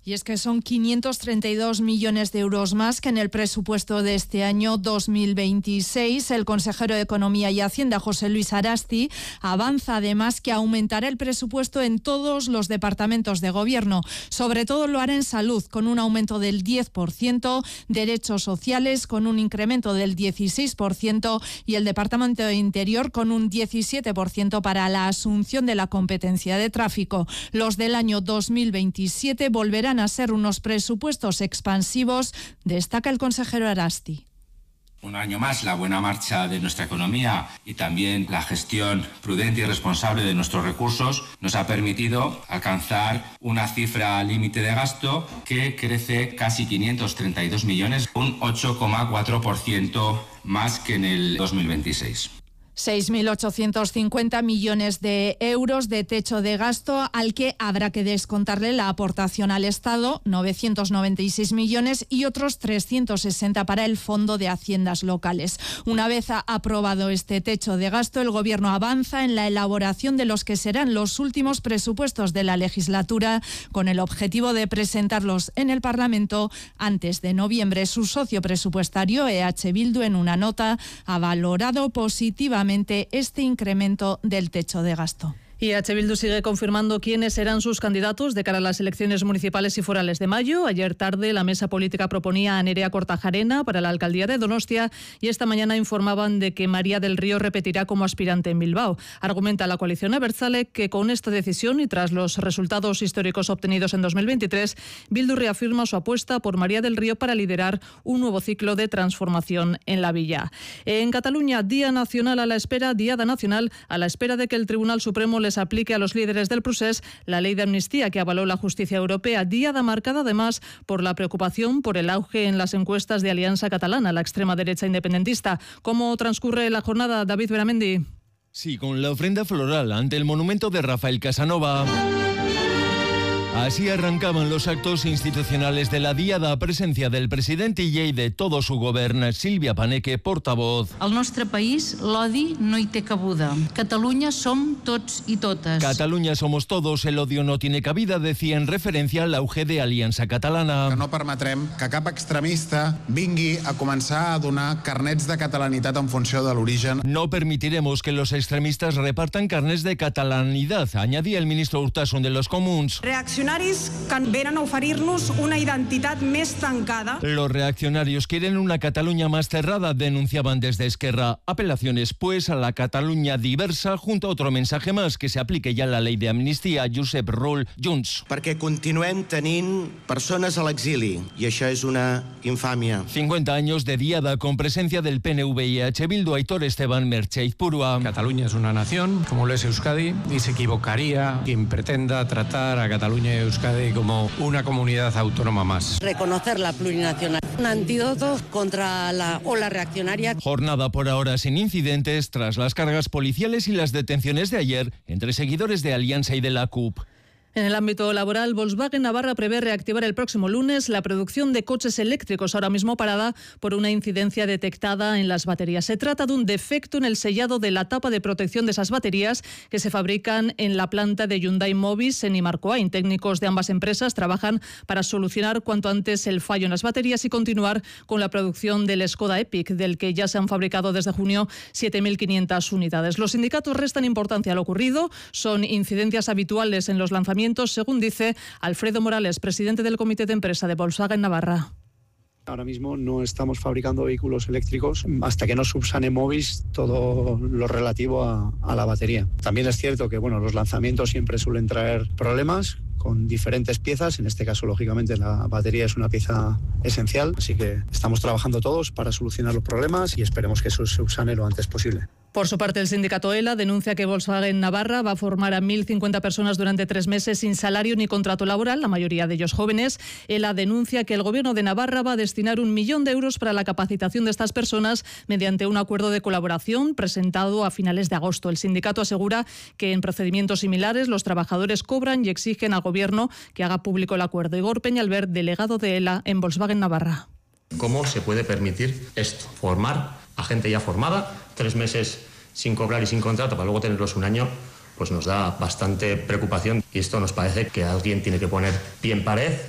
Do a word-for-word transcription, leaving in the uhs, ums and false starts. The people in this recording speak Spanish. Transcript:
Y es que son quinientos treinta y dos millones de euros más que en el presupuesto de este año dos mil veintiséis. El consejero de Economía y Hacienda, José Luis Arasti, avanza además que aumentará el presupuesto en todos los departamentos de gobierno. Sobre todo lo hará en salud, con un aumento del diez por ciento, derechos sociales con un incremento del dieciséis por ciento y el Departamento de Interior con un diecisiete por ciento para la asunción de la competencia de tráfico. Los del año dos mil veintisiete volverán a ser unos presupuestos expansivos, destaca el consejero Arasti. Un año más, la buena marcha de nuestra economía y también la gestión prudente y responsable de nuestros recursos nos ha permitido alcanzar una cifra límite de gasto que crece casi quinientos treinta y dos millones, un ocho coma cuatro por ciento más que en el dos mil veintiséis. seis mil ochocientos cincuenta millones de euros de techo de gasto al que habrá que descontarle la aportación al Estado, novecientos noventa y seis millones, y otros trescientos sesenta para el Fondo de Haciendas Locales. Una vez aprobado este techo de gasto, el Gobierno avanza en la elaboración de los que serán los últimos presupuestos de la legislatura, con el objetivo de presentarlos en el Parlamento antes de noviembre. Su socio presupuestario, E H Bildu, en una nota, ha valorado positivamente este incremento del techo de gasto. Y H. Bildu sigue confirmando quiénes serán sus candidatos de cara a las elecciones municipales y forales de mayo. Ayer tarde la mesa política proponía a Nerea Kortajarena para la alcaldía de Donostia y esta mañana informaban de que María del Río repetirá como aspirante en Bilbao. Argumenta la coalición Abertzale que con esta decisión y tras los resultados históricos obtenidos en dos mil veintitrés, Bildu reafirma su apuesta por María del Río para liderar un nuevo ciclo de transformación en la villa. En Cataluña, Día Nacional a la espera, Diada Nacional a la espera de que el Tribunal Supremo les aplique a los líderes del procés la ley de amnistía que avaló la justicia europea. Diada marcada además por la preocupación por el auge en las encuestas de Alianza Catalana, la extrema derecha independentista. ¿Cómo transcurre la jornada, David Beramendi? Sí, con la ofrenda floral ante el monumento de Rafael Casanova. Así arrancaban los actos institucionales de la Diada a presencia del presidente y de todo su govern. Sílvia Paneque, portavoz. Al nostre país l'odi no hi té cabuda. Catalunya som tots i totes. Cataluña somos todos, el odio no tiene cabida, decía en referencia al auge de Aliança Catalana. Que no permetrem que cap extremista vingui a començar a donar carnets de catalanitat en funció de l'origen. No permitiremos que los extremistas repartan carnets de catalanidad, añadía el ministro Urtasun de los Comuns. Reaccionaris que venen a oferir-nos una identitat més tancada. Los reaccionarios quieren una Cataluña más cerrada, denunciaban desde Esquerra. Apelaciones, pues, a la Cataluña diversa, junto a otro mensaje más, que se aplique ya la ley de amnistía. Josep Rull, Junts. Perquè continuem tenint persones a l'exili, i això és una infàmia. cincuenta años de Diada con presencia del P N V y H. Bildu, Aitor Esteban, Merche Izpurua. Cataluña es una nación, como lo es Euskadi, y se equivocaría quien pretenda tratar a Cataluña y Euskadi como una comunidad autónoma más. Reconocer la plurinacional, un antídoto contra la ola reaccionaria. Jornada por ahora sin incidentes tras las cargas policiales y las detenciones de ayer entre seguidores de Alianza y de la C U P. En el ámbito laboral, Volkswagen Navarra prevé reactivar el próximo lunes la producción de coches eléctricos, ahora mismo parada por una incidencia detectada en las baterías. Se trata de un defecto en el sellado de la tapa de protección de esas baterías que se fabrican en la planta de Hyundai Mobis en Imarcoain. Técnicos de ambas empresas trabajan para solucionar cuanto antes el fallo en las baterías y continuar con la producción del Skoda Epic, del que ya se han fabricado desde junio siete mil quinientas unidades. Los sindicatos restan importancia a lo ocurrido. Son incidencias habituales en los lanzamientos, según dice Alfredo Morales, presidente del Comité de Empresa de Volkswagen Navarra. Ahora mismo no estamos fabricando vehículos eléctricos hasta que no subsane Mobis todo lo relativo a, a la batería. También es cierto que bueno, los lanzamientos siempre suelen traer problemas con diferentes piezas. En este caso, lógicamente, la batería es una pieza esencial. Así que estamos trabajando todos para solucionar los problemas y esperemos que eso se subsane lo antes posible. Por su parte, el sindicato ELA denuncia que Volkswagen Navarra va a formar a mil cincuenta personas durante tres meses sin salario ni contrato laboral, la mayoría de ellos jóvenes. ELA denuncia que el Gobierno de Navarra va a destinar un millón de euros para la capacitación de estas personas mediante un acuerdo de colaboración presentado a finales de agosto. El sindicato asegura que en procedimientos similares los trabajadores cobran y exigen al Gobierno que haga público el acuerdo. Igor Peñalver, delegado de ELA en Volkswagen Navarra. ¿Cómo se puede permitir esto? Formar a gente ya formada, tres meses sin cobrar y sin contrato para luego tenerlos un año, pues nos da bastante preocupación y esto nos parece que alguien tiene que poner pie en pared